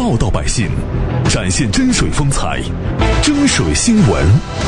报道百姓，展现真水风采，真水新闻。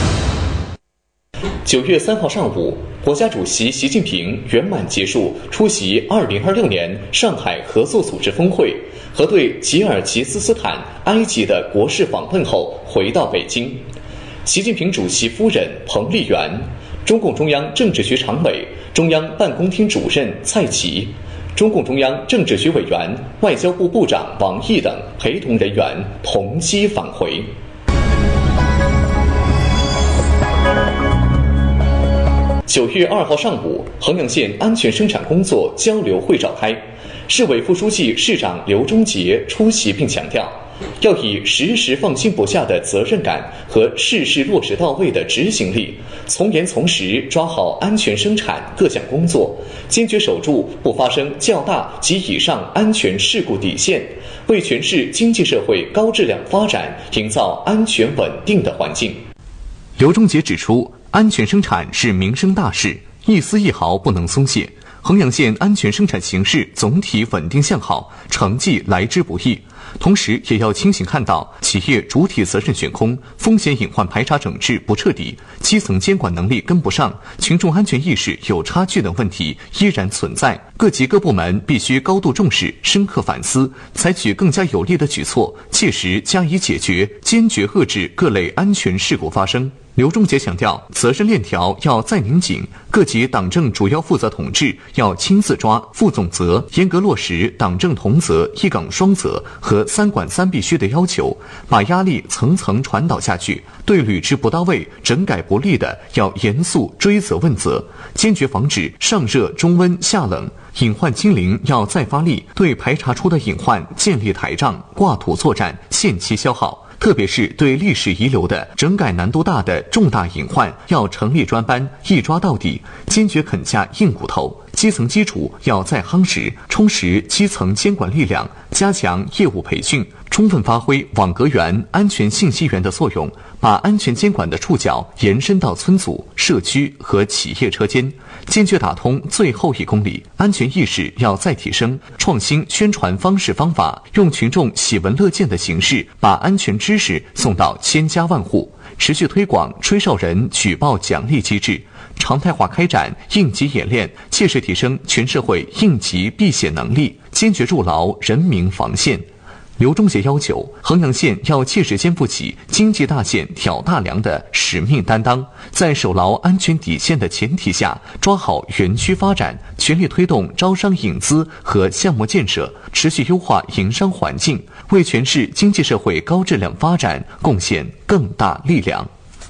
9月3号上午，国家主席习近平圆满结束出席2026年上海合作组织峰会和对吉尔吉斯斯坦、埃及的国事访问后回到北京。习近平主席夫人彭丽媛、中共中央政治局常委、中央办公厅主任蔡奇、中共中央政治局委员、外交部部长王毅等陪同人员同机返回。9月2号上午，衡阳县安全生产工作交流会召开，市委副书记、市长刘忠杰出席并强调，要以时时放心不下的责任感和事事落实到位的执行力，从严从实抓好安全生产各项工作，坚决守住不发生较大及以上安全事故底线，为全市经济社会高质量发展营造安全稳定的环境。 刘忠杰指出，安全生产是民生大事，一丝一毫不能松懈。衡阳县安全生产形势总体稳定向好，成绩来之不易。同时也要清醒看到企业主体责任悬空、风险隐患排查整治不彻底、基层监管能力跟不上、群众安全意识有差距等问题依然存在。各级各部门必须高度重视、深刻反思，采取更加有力的举措，切实加以解决，坚决遏制各类安全事故发生。刘忠杰强调，责任链条要再拧紧，各级党政主要负责统治要亲自抓负总责，严格落实党政同责、一岗双责和3管3必须的要求，把压力层层传导下去。对履职不到位、整改不力的，要严肃追责问责，坚决防止上热中温下冷。隐患清零要再发力，对排查出的隐患建立台账，挂土作战，限期消耗。特别是对历史遗留的、整改难度大的重大隐患，要成立专班，一抓到底，坚决啃下硬骨头。基层基础要再夯实，充实基层监管力量，加强业务培训，充分发挥网格员、安全信息员的作用，把安全监管的触角延伸到村组、社区和企业车间，坚决打通最后1公里。安全意识要再提升，创新宣传方式方法，用群众喜闻乐见的形式，把安全知识送到千家万户，持续推广吹哨人举报奖励机制，常态化开展应急演练，切实提升全社会应急避险能力，坚决筑牢人民防线。刘忠杰要求，衡阳县要切实肩负起经济大县挑大梁的使命担当，在守牢安全底线的前提下，抓好园区发展，全力推动招商引资和项目建设，持续优化营商环境，为全市经济社会高质量发展贡献更大力量。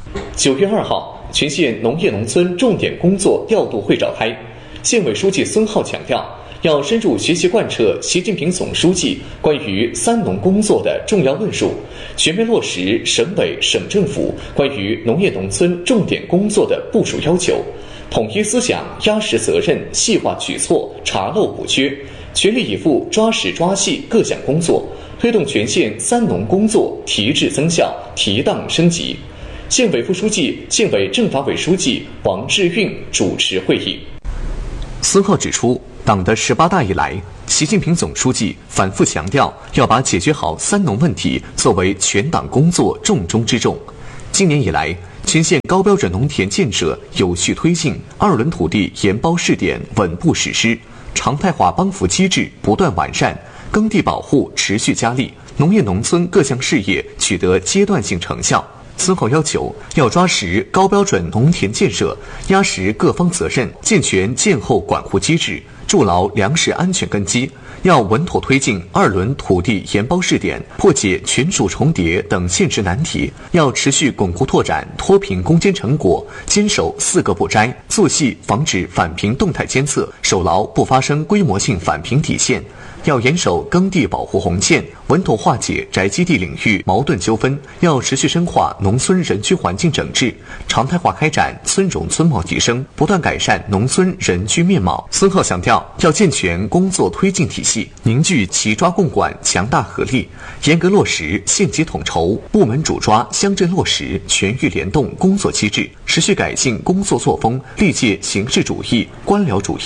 9月2号，全县农业农村重点工作调度会召开，县委书记孙浩强调，要深入学习贯彻习近平总书记关于3农工作的重要论述，全面落实省委省政府关于农业农村重点工作的部署要求，统一思想，压实责任，细化举措，查漏补缺，全力以赴抓实抓细各项工作，推动全县3农工作提质增效、提档升级。县委副书记、县委政法委书记王志运主持会议。 孙浩指出，党的18大以来，习近平总书记反复强调要把解决好3农问题作为全党工作重中之重。今年以来，全县高标准农田建设有序推进，2轮土地研包试点稳步实施，常态化帮扶机制不断完善，耕地保护持续加力，农业农村各项事业取得阶段性成效。孙浩要求，要抓实高标准农田建设，压实各方责任，健全建后管护机制，筑牢粮食安全根基。要稳妥推进2轮土地研包试点，破解权属重叠等现实难题。要持续巩固拓展脱贫攻坚成果，坚守4个不摘，做细防止返贫动态监测，守牢不发生规模性返贫底线。要严守耕地保护红线，稳妥化解宅基地领域矛盾纠纷。要持续深化农村人居环境整治，常态化开展村容村貌提升，不断改善农村人居面貌。孙浩强调，要健全工作推进体系，凝聚齐抓共管强大合力，严格落实县级统筹、部门主抓、乡镇落实全域联动工作机制，持续改进工作作风，力戒形式主义、官僚主义，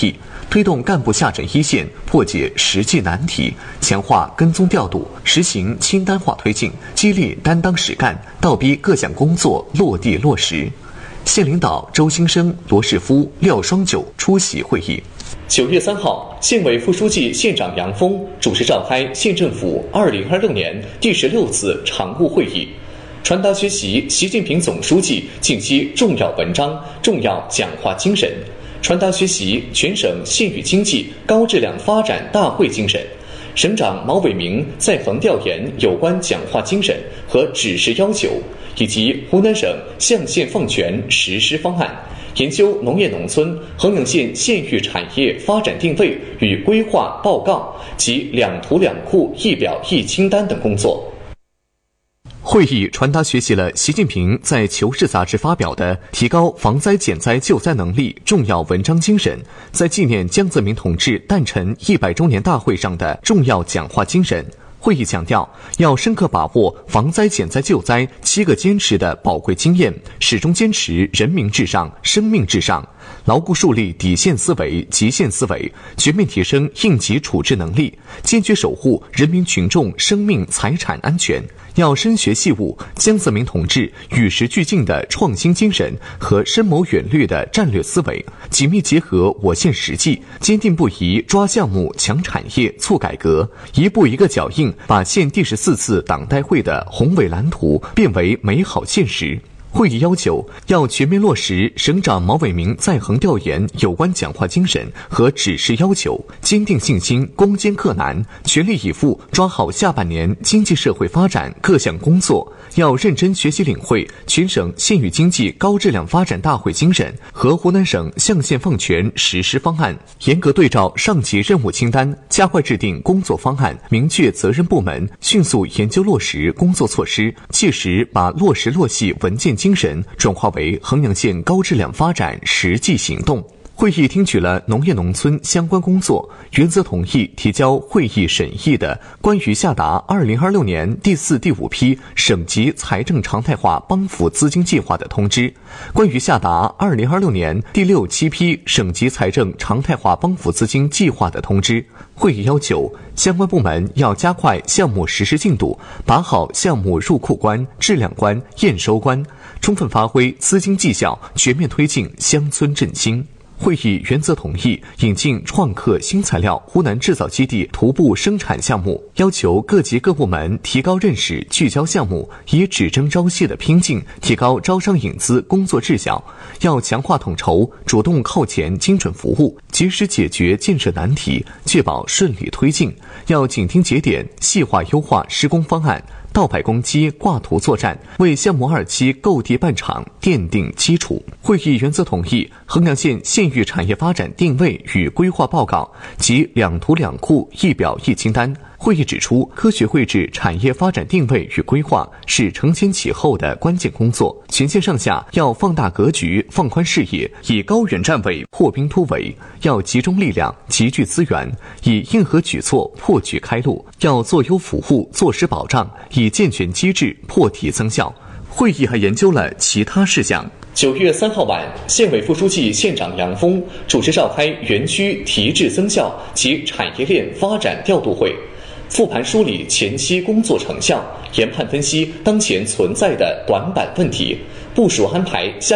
推动干部下诊一线，破解实际难题，强化跟踪调度，实行清单化推进，激励担当实干，倒逼各项工作落地落实。县领导周兴生、罗世夫、廖双九出席会议。 9月3号，县委副书记、县长杨峰主持召开县政府2026年第16次常务会议，传达学习习近平总书记近期重要文章、重要讲话精神，传达学习全省县域经济高质量发展大会精神。省长毛伟明在横调研有关讲话精神和指示要求，以及湖南省象限放权实施方案，研究农业农村衡阳县县域产业发展定位与规划报告及两图两库一表一清单等工作。 会议传达学习了习近平在《求是》杂志发表的提高防灾减灾救灾能力重要文章精神，在纪念江泽民同志诞辰100周年大会上的重要讲话精神。会议强调，要深刻把握防灾减灾救灾7个坚持的宝贵经验，始终坚持人民至上、生命至上，牢固树立底线思维、极限思维，全面提升应急处置能力，坚决守护人民群众生命财产安全。要深学细悟江泽民同志与时俱进的创新精神和深谋远虑的战略思维，紧密结合我县实际，坚定不移抓项目、强产业、促改革，一步一个脚印，把县第14次党代会的宏伟蓝图变为美好现实。会议要求，要全面落实省长毛伟明在横调研有关讲话精神和指示要求，坚定信心，攻坚克难，全力以赴抓好下半年经济社会发展各项工作。要认真学习领会全省县域经济高质量发展大会精神和湖南省象限放权实施方案，严格对照上级任务清单，加快制定工作方案，明确责任部门，迅速研究落实工作措施，切实把落实落细文件精神转化为衡阳县高质量发展实际行动。会议听取了农业农村相关工作，原则同意提交会议审议的关于下达2026年第4、第5批省级财政常态化帮扶资金计划的通知，关于下达2026年第6、7批省级财政常态化帮扶资金计划的通知。会议要求，相关部门要加快项目实施进度，把好项目入库关、质量关、验收关，充分发挥资金绩效，全面推进乡村振兴。会议原则同意引进创客新材料湖南制造基地徒步生产项目，要求各级各部门提高认识，聚焦项目，以只争朝夕的拼劲提高招商引资工作质效。要强化统筹，主动靠前精准服务，及时解决建设难题，确保顺利推进。要紧盯节点，细化优化施工方案，倒摆工期，挂图作战，为项目2期购地办厂奠定基础。会议原则同意衡阳县县域产业发展定位与规划报告及两图两库一表一清单。会议指出，科学绘制产业发展定位与规划是承前启后的关键工作，全县上下要放大格局，放宽视野，以高远站位破冰突围，要集中力量，集聚资源，以硬核举措破局开路，要做优服务，做实保障，以健全机制破题增效。会议还研究了其他事项。 9月3号晚，县委副书记、县长杨峰主持召开园区提质增效及产业链发展调度会，复盘梳理前期工作成效，研判分析当前存在的短板问题，部署安排下